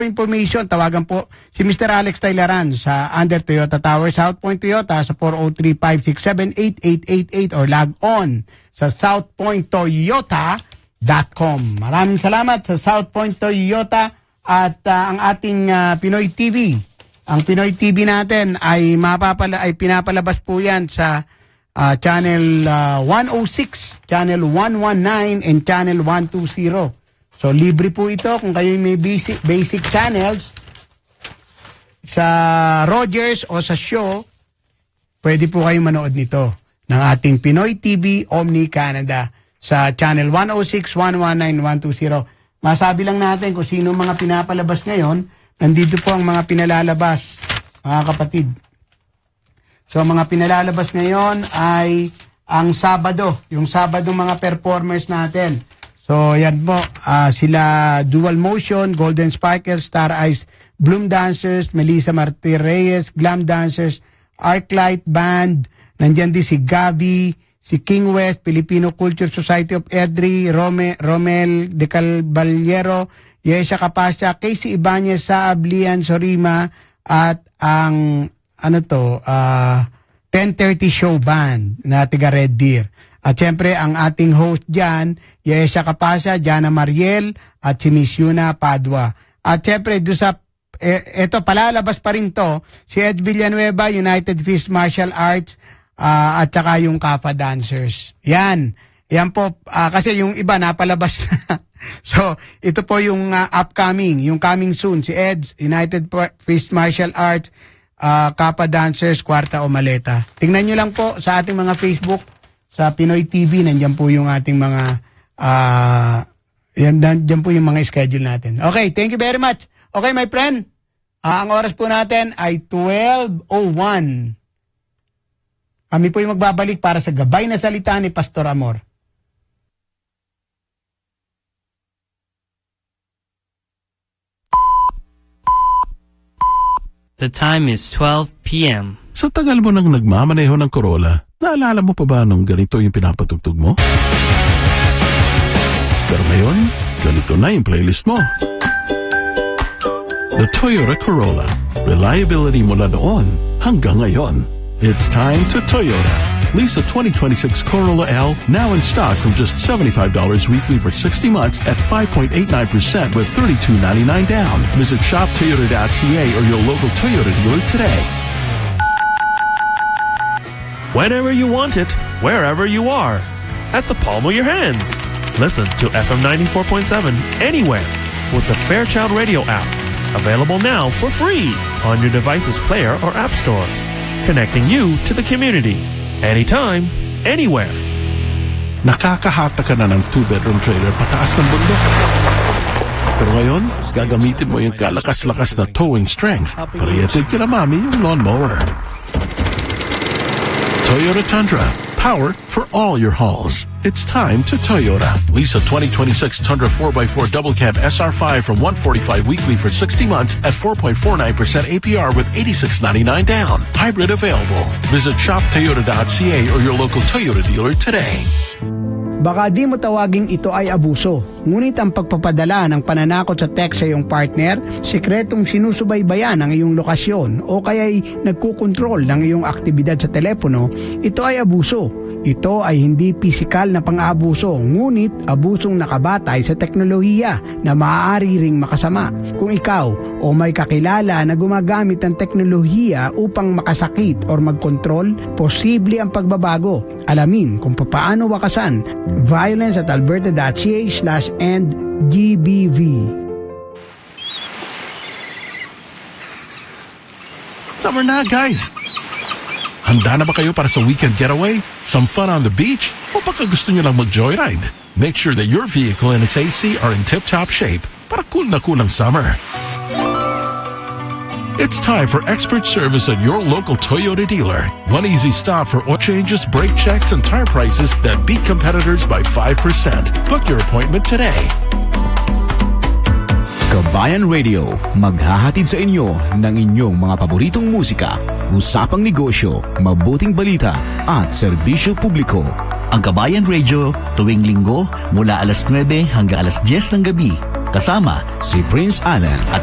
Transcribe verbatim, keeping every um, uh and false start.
information, tawagan po si Mister Alex Taylaran sa Under Toyota Tower, South Point Toyota sa four oh three, five six seven, eight eight eight eight or log on sa south point toyota dot com. Maraming salamat sa South Point Toyota at uh, ang ating uh, Pinoy T V. Ang Pinoy T V natin ay mapapala ay pinapalabas po yan sa uh, channel uh, one oh six, channel one nineteen and channel one twenty. So, libre po ito kung kayo may basic, basic channels sa Rogers o sa Show, pwede po kayong manood nito ng ating Pinoy T V Omni Canada sa channel one oh six, one nineteen, one twenty. Masabi lang natin kung sino mga pinapalabas ngayon. Nandito po ang mga pinalalabas, mga kapatid. So, mga pinalalabas ngayon ay ang Sabado, yung Sabado mga performers natin. So, yan po, uh, sila Dual Motion, Golden Sparkles, Star Eyes, Bloom Dancers, Melissa Marti Reyes, Glam Dancers, Arclight Band, nandyan din si Gabi, si King West, Filipino Culture Society of Edri, Rome, Romel de Calvallero, Yesha Capasya, Casey Ibanez, Saab, Lian Sorima, at ang, ano to, uh, ten thirty Show Band na tiga Red Deer. At syempre, ang ating host dyan, Yesha Capasa, Jana Mariel, at si Miss Yuna Padua. At syempre, doon sa, eh, eto, palalabas pa rin to, si Ed Villanueva, United Fist Martial Arts, uh, at saka yung Kappa Dancers. Yan. Yan po, uh, kasi yung iba napalabas na. So, ito po yung uh, upcoming, yung coming soon, si Ed's, United Fist Martial Arts, uh, Kappa Dancers, Kwarta o Maleta. Tingnan nyo lang po sa ating mga Facebook, sa Pinoy T V, nandiyan po yung ating mga, uh, yan, nandiyan po yung mga schedule natin. Okay, thank you very much. Okay, my friend, uh, ang oras po natin ay twelve oh one. Kami po yung magbabalik para sa gabay na salita ni Pastor Amor. The time is twelve p m Sa tagal mo nang nagmamaneho ng Corolla, naalala mo pa ba nung ganito yung pinapatugtog mo? Pero ngayon, ganito na yung playlist mo. The Toyota Corolla. Reliability mula noon hanggang ngayon. It's time to Toyota. Lease a twenty twenty-six Corolla L now in stock from just seventy-five dollars weekly for sixty months at five point eight nine percent with thirty-two ninety-nine down. Visit shop toyota dot c a or your local Toyota dealer today. Whenever you want it, wherever you are, at the palm of your hands. Listen to F M ninety-four point seven anywhere with the Fairchild Radio app. Available now for free on your device's player or app store. Connecting you to the community. Anytime, anywhere. Nakakahata ka na ng two-bedroom trailer pataas ng bundok. Pero ngayon, gagamitin mo yung kalakas-lakas na towing strength para iatid ka na mami yung lawnmower. Toyota Tundra. Power for all your hauls. It's time to Toyota. Lease a twenty twenty-six Tundra four by four Double Cab S R five from one forty-five weekly for sixty months at four point four nine percent A P R with eighty-six ninety-nine down. Hybrid available. Visit shop toyota dot c a or your local Toyota dealer today. Baka di mo tawaging ito ay abuso, ngunit ang pagpapadala ng pananakot sa text sa iyong partner, sikretong sinusubaybayan ang iyong lokasyon o kaya'y nagkukontrol ng iyong aktibidad sa telepono, ito ay abuso. Ito ay hindi pisikal na pang-aabuso, ngunit abusong nakabatay sa teknolohiya na maaari ring makasama. Kung ikaw o may kakilala na gumagamit ng teknolohiya upang makasakit o magkontrol, posible ang pagbabago. Alamin kung paano wakasan. Violence at alberta dot c a slash end G B V. Summer na, guys! Handa na ba kayo para sa weekend getaway? Some fun on the beach? O baka gusto nyo lang mag-joyride? Make sure that your vehicle and its A C are in tip-top shape para cool na cool ang summer. It's time for expert service at your local Toyota dealer. One easy stop for oil changes, brake checks, and tire prices that beat competitors by five percent. Book your appointment today. Kabayan Radio, maghahatid sa inyo ng inyong mga paboritong musika, usapang negosyo, mabuting balita at serbisyo publiko. Ang Kabayan Radio, tuwing linggo mula alas nuwebe hanggang alas diyes ng gabi. Kasama si Prince Alan at